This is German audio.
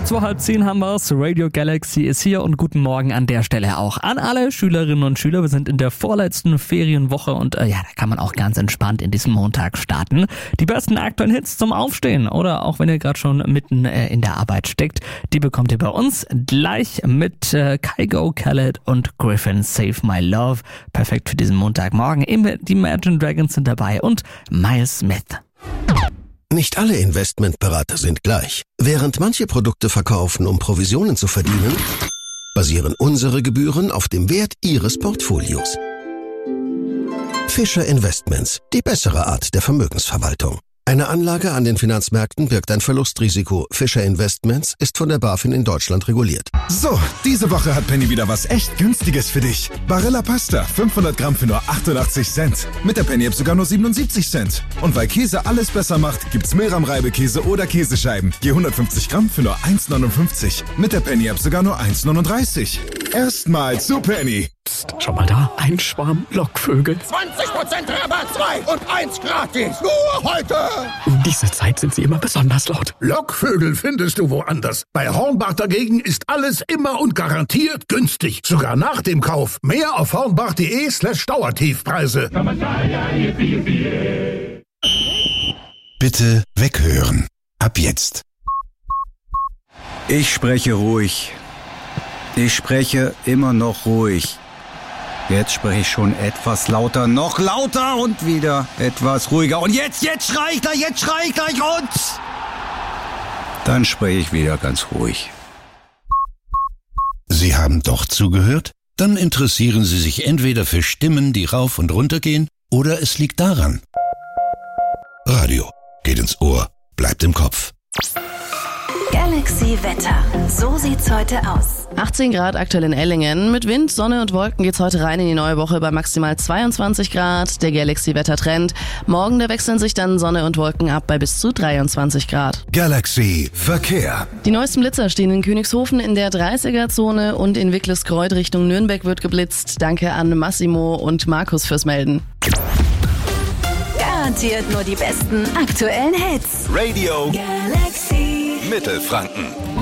9:30 haben wir's. Radio Galaxy ist hier und guten Morgen an der Stelle auch an alle Schülerinnen und Schüler. Wir sind in der vorletzten Ferienwoche und da kann man auch ganz entspannt in diesem Montag starten. Die besten aktuellen Hits zum Aufstehen oder auch wenn ihr gerade schon mitten in der Arbeit steckt, die bekommt ihr bei uns gleich mit Kygo, Khaled und Griffin, Save My Love. Perfekt für diesen Montagmorgen. Die Imagine Dragons sind dabei und Miles Smith. Nicht alle Investmentberater sind gleich. Während manche Produkte verkaufen, um Provisionen zu verdienen, basieren unsere Gebühren auf dem Wert Ihres Portfolios. Fischer Investments, die bessere Art der Vermögensverwaltung. Eine Anlage an den Finanzmärkten birgt ein Verlustrisiko. Fischer Investments ist von der BaFin in Deutschland reguliert. So, diese Woche hat Penny wieder was echt Günstiges für dich. Barilla Pasta, 500 Gramm für nur 88 Cent. Mit der Penny-App sogar nur 77 Cent. Und weil Käse alles besser macht, gibt's Mehlrahm-Reibekäse oder Käsescheiben. Je 150 Gramm für nur 1,59. Mit der Penny-App sogar nur 1,39. Erstmal zu Penny. Psst, schau mal da, ein Schwarm Lockvögel. 20% Rabatt, 2 und 1 gratis. Nur heute. Um diese Zeit sind sie immer besonders laut. Lockvögel findest du woanders. Bei Hornbach dagegen ist alles immer und garantiert günstig. Sogar nach dem Kauf. Mehr auf hornbach.de/Dauertiefpreise. Bitte weghören. Ab jetzt. Ich spreche ruhig. Ich spreche immer noch ruhig. Jetzt spreche ich schon etwas lauter, noch lauter und wieder etwas ruhiger. Und jetzt schrei ich gleich und... Dann spreche ich wieder ganz ruhig. Sie haben doch zugehört? Dann interessieren Sie sich entweder für Stimmen, die rauf und runter gehen, oder es liegt daran. Radio geht ins Ohr, bleibt im Kopf. Galaxy Wetter. So sieht's heute aus. 18 Grad aktuell in Ellingen. Mit Wind, Sonne und Wolken geht's heute rein in die neue Woche bei maximal 22 Grad. Der Galaxy-Wettertrend. Morgen, da wechseln sich dann Sonne und Wolken ab bei bis zu 23 Grad. Galaxy Verkehr. Die neuesten Blitzer stehen in Königshofen in der 30er-Zone und in Wicklesgreuth Richtung Nürnberg wird geblitzt. Danke an Massimo und Markus fürs Melden. Garantiert nur die besten aktuellen Hits. Radio Galaxy Mittelfranken.